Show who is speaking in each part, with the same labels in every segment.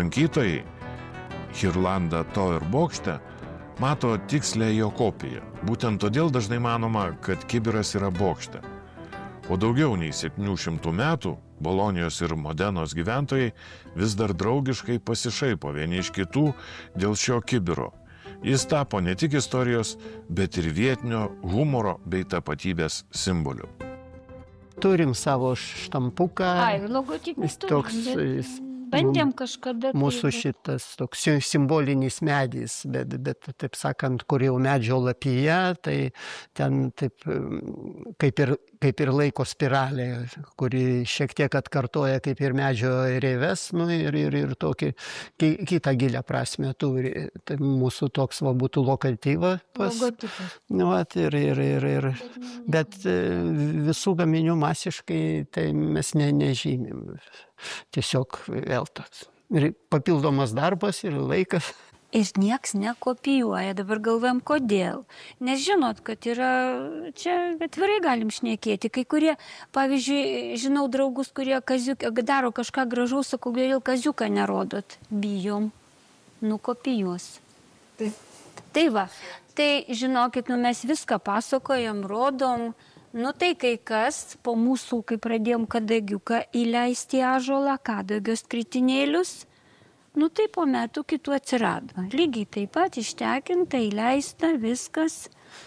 Speaker 1: lankytojai Hirlanda Tower bokšte mato tikslę jo kopiją. Būtent todėl dažnai manoma, kad kibiras yra bokšte. Po daugiau nei 700 metų Bolonijos ir Modenos gyventojai vis dar draugiškai pasišaipo vieni iš kitų dėl šio kibiro. Jis tapo ne tik istorijos, bet ir vietinio humoro bei tapatybės simboliu.
Speaker 2: Turim savo štampuką.
Speaker 3: Logotipas
Speaker 2: Toks
Speaker 3: bandėm kažkada.
Speaker 2: Mūsų šitas toks simbolinis medis, bet taip sakant, kur jau medžio lapyje, tai ten taip kaip ir laiko spiralė, kuri šiek tiek atkartoja kaip ir medžio reives, ir tokį kitą gilią prasme turi. Tai mūsų toks būtų lokotyvas. Bet visų gaminių masiškai tai mes nežymim. Tiesiog vėl toks. Ir papildomas darbas ir laikas.
Speaker 3: Ir nieks nekopijuoja, dabar galvojam, kodėl. Nes žinot, kad yra, čia atvirai galim šnekėti, kai kurie, pavyzdžiui, žinau draugus, kurie daro kažką gražaus, sakau, kodėl kaziuką nerodot, bijom, nukopijuos. Tai va, tai žinokit, mes viską pasakojam, rodom. Tai kai kas po mūsų, kai pradėjom kadagiuką įleisti ąžuolą, kadagio skritinėlius, tai po metų kitų atsirado. Lygiai taip pat ištekinta, įleista, viskas.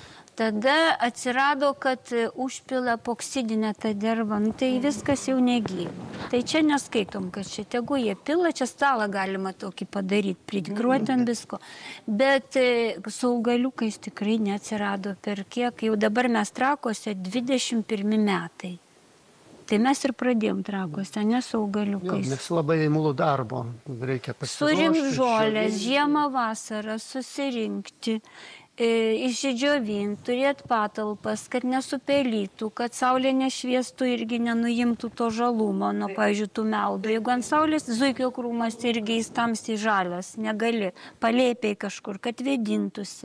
Speaker 3: Tada atsirado, kad užpila epoksidinę tą dervą, tai viskas jau negyva. Tai čia neskaitom, kad čia tegu jie pila, čia stalą galima tokį padaryti, pridikruoti ant visko. Bet su augaliukais tikrai neatsirado per kiek. Jau dabar mes Trakuose 21 metai. Tai mes ir pradėjom Trakuose, ne su augaliukais.
Speaker 2: Mes labai imlų darbo, reikia pasiruošti.
Speaker 3: Surinkti žolės, žiemą, vasarą, susirinkti. Išsidžiovinti, turėti patalpas, kad nesupelytų, kad saulė nešviestų irgi nenuimtų to žalumo, pavyzdžiui, tų meldų. Jeigu ant saulės zuikio krūmas irgi jis tamsiai žalias, negali, palėpiai kažkur, kad vėdintųsi.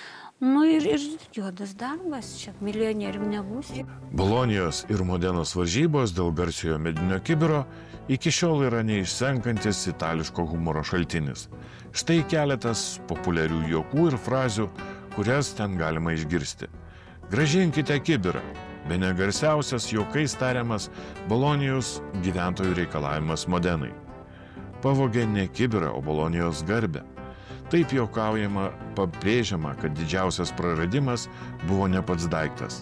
Speaker 3: Ir juodas darbas, čia milijonierium nebūsi.
Speaker 1: Bolonijos ir Modenos varžybos dėl garsiojo medinio kibiro iki šiol yra neišsenkantis itališko humoro šaltinis. Štai keletas populiarių juokų ir frazių, kurias ten galima išgirsti. Grąžinkite kibirą. Bene garsiausias juokais tariamas Bolonijos gyventojų reikalavimas Modenai. Pavogė ne kibirą, o Bolonijos garbę. Taip juokaujama, pabrėžiama, kad didžiausias praradimas buvo ne pats daiktas.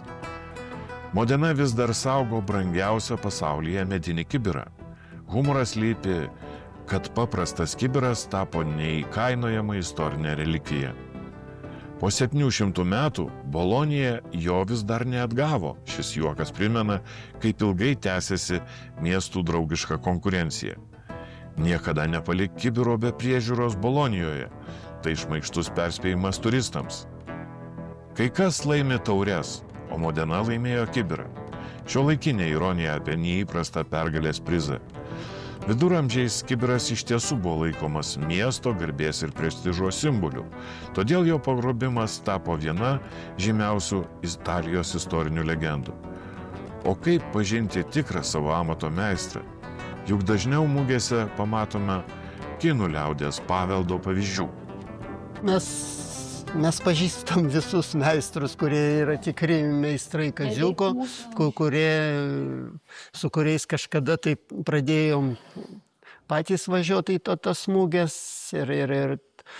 Speaker 1: Modena vis dar saugo brangiausią pasaulyje medinį kibirą. Humoras lypi, kad paprastas kibiras tapo neįkainojama istorinė relikvija. Po 700 metų Bolonija jo vis dar neatgavo. Šis juokas primena, kaip ilgai tęsiasi miestų draugiška konkurencija. Niekada nepalik kibiro be priežiūros Bolonijoje. Tai šmaikštus perspėjimas turistams. Kai kas laimė taures, o Modena laimėjo kibirą. Šiuolaikinė ironija apie neįprastą pergalės prizą. Viduramžiais kibiras iš tiesų buvo laikomas miesto garbės ir prestižo simboliu, todėl jo pagrobimas tapo viena žymiausių Italijos istorinių legendų. O kaip pažinti tikrą savo amato meistrą? Juk dažniau mugėse pamatome kinų liaudies paveldo pavyzdžių.
Speaker 2: Mes pažįstam visus meistrus, kurie yra tikri meistrai kaziuko, su kuriais kažkada taip pradėjom patys važiuoti į tas mugės ir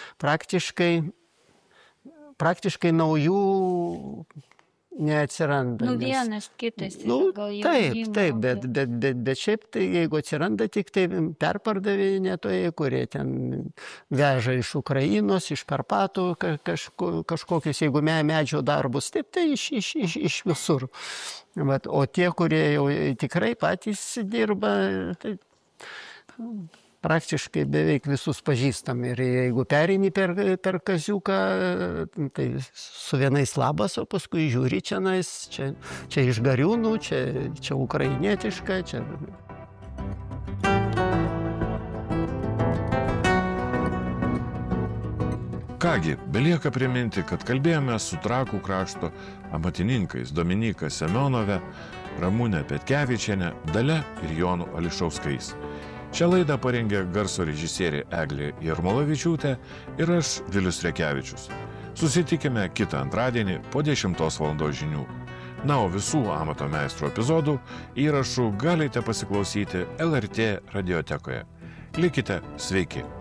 Speaker 2: praktiškai naujų neatsiranda.
Speaker 3: Vienas kitas.
Speaker 2: Taip, bet šiaip tai, jeigu atsiranda tik tai perpardavinėtojai, kurie ten veža iš Ukrainos, iš Karpatų kažkokius, jeigu medžio darbus, taip tai iš visur. O tie, kurie jau tikrai patys dirba, tai praktiškai beveik visus pažįstam. Ir jeigu perini per kaziuką, tai su vienais labas, o paskui žiūri čia iš Gariūnų, čia ukrainietiška, čia...
Speaker 1: Kągi, belieka priminti, kad kalbėjome su Trakų krašto amatininkais Dominyka Semionove, Ramūne Petkevičiene, Dalia ir Jonu Ališauskais. Šią laidą parengė garso režisierė Eglė Jarmolavičiūtė ir aš, Vilius Rekevičius. Susitikime kitą antradienį po 10 val. Žinių. Na, o visų amato meistro epizodų įrašų galite pasiklausyti LRT radiotekoje. Likite sveiki.